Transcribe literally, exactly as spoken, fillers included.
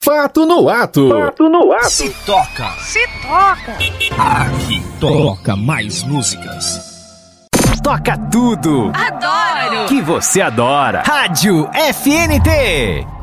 Fato no ato. Fato no ato. Se toca. Se toca. Aqui toca mais músicas. Toca tudo. Adoro. Que você adora. Rádio F N T.